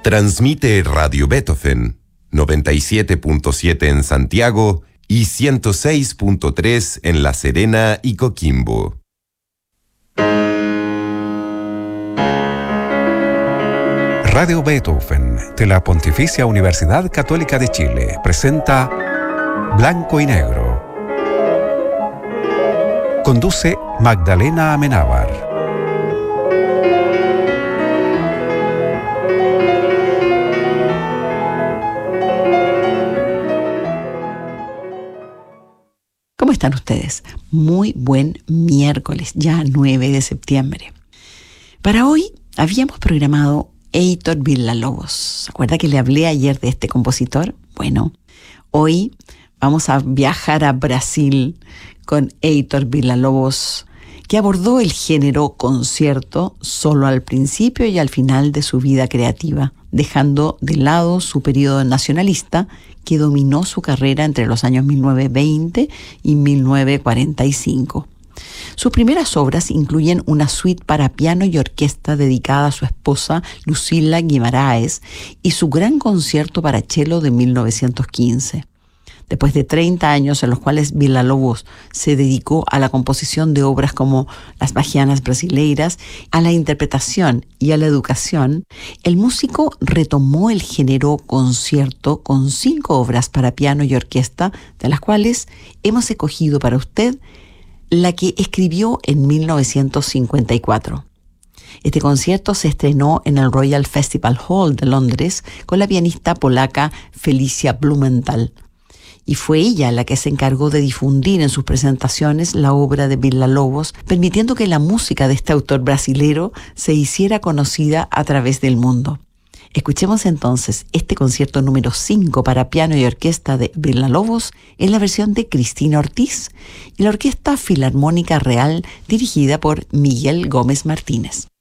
Transmite Radio Beethoven, 97.7 en Santiago y 106.3 en La Serena y Coquimbo. Radio Beethoven, de la Pontificia Universidad Católica de Chile, presenta Blanco y Negro. Conduce Magdalena Amenábar. ¿Cómo están ustedes? Muy buen miércoles, ya 9 de septiembre. Para hoy habíamos programado Heitor Villa-Lobos. ¿Se acuerda que le hablé ayer de este compositor? Bueno, hoy vamos a viajar a Brasil con Heitor Villa-Lobos, que abordó el género concierto solo al principio y al final de su vida creativa, dejando de lado su periodo nacionalista que dominó su carrera entre los años 1920 y 1945. Sus primeras obras incluyen una suite para piano y orquesta dedicada a su esposa Lucila Guimaraes y su gran concierto para cello de 1915. Después de 30 años en los cuales Villa-Lobos se dedicó a la composición de obras como Las Bahianas Brasileiras, a la interpretación y a la educación, el músico retomó el género concierto con 5 obras para piano y orquesta, de las cuales hemos escogido para usted la que escribió en 1954. Este concierto se estrenó en el Royal Festival Hall de Londres con la pianista polaca Felicia Blumenthal. Y fue ella la que se encargó de difundir en sus presentaciones la obra de Villa-Lobos, permitiendo que la música de este autor brasilero se hiciera conocida a través del mundo. Escuchemos entonces este concierto número 5 para piano y orquesta de Villa-Lobos en la versión de Cristina Ortiz y la Orquesta Filarmónica Real dirigida por Miguel Gómez Martínez.